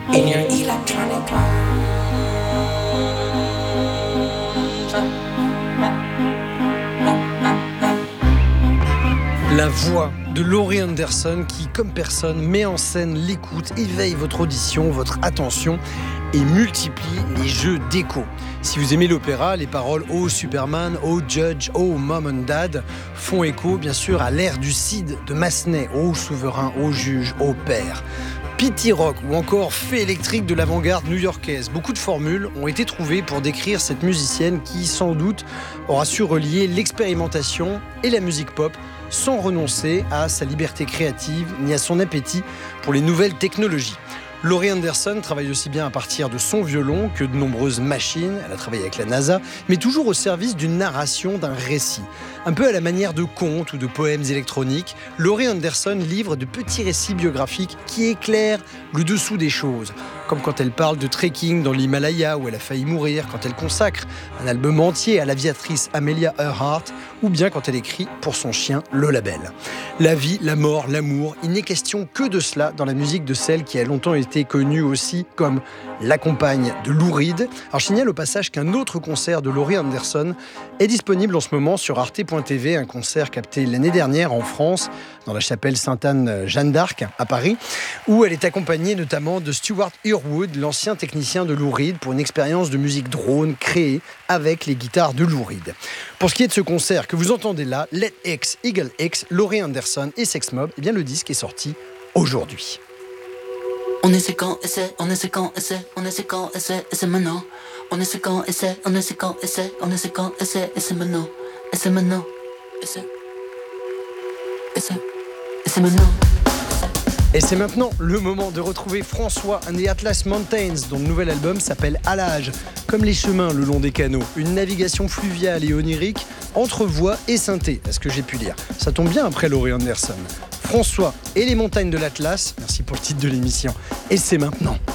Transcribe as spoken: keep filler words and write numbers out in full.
in your electronic life. La voix de Laurie Anderson qui, comme personne, met en scène l'écoute, éveille votre audition, votre attention et multiplie les jeux d'écho. Si vous aimez l'opéra, les paroles « Oh Superman »,« Oh Judge »,« Oh Mom and Dad » font écho, bien sûr, à l'ère du Cid de Massenet, « Oh Souverain »,« Oh Juge »,« Oh Père ». Pity Rock ou encore Fée électrique de l'avant-garde new-yorkaise. Beaucoup de formules ont été trouvées pour décrire cette musicienne qui, sans doute, aura su relier l'expérimentation et la musique pop sans renoncer à sa liberté créative ni à son appétit pour les nouvelles technologies. Laurie Anderson travaille aussi bien à partir de son violon que de nombreuses machines. Elle a travaillé avec la NASA, mais toujours au service d'une narration, d'un récit. Un peu à la manière de contes ou de poèmes électroniques, Laurie Anderson livre de petits récits biographiques qui éclairent le dessous des choses. Comme quand elle parle de trekking dans l'Himalaya où elle a failli mourir, quand elle consacre un album entier à l'aviatrice Amelia Earhart, ou bien quand elle écrit pour son chien Lola Bell. La vie, la mort, l'amour, il n'est question que de cela dans la musique de celle qui a longtemps été connue aussi comme la compagne de Lou Reed. Alors je signale au passage qu'un autre concert de Laurie Anderson est disponible en ce moment sur arte point t v, un concert capté l'année dernière en France, dans la chapelle Sainte-Anne-Jeanne d'Arc à Paris, où elle est accompagnée notamment de Stuart Earwood, l'ancien technicien de Lou Reed, pour une expérience de musique drone créée avec les guitares de Lou Reed. Pour ce qui est de ce concert que vous entendez là, Let X, Eagle X, Laurie Anderson et Sex Mob, eh bien le disque est sorti aujourd'hui. On est séquent et c'est, on est séquent et c'est, on est séquent et c'est, et c'est maintenant. On est séquent et c'est, on est séquent et c'est, on est séquent et c'est, et c'est maintenant. Et c'est maintenant. Et c'est. Et c'est. Et c'est maintenant. Et c'est maintenant le moment de retrouver François and the Atlas Mountains, dont le nouvel album s'appelle Allage, comme les chemins le long des canaux. Une navigation fluviale et onirique entre voix et synthé, à ce que j'ai pu lire. Ça tombe bien après Laurie Anderson. François et les montagnes de l'Atlas, merci pour le titre de l'émission. Et c'est maintenant.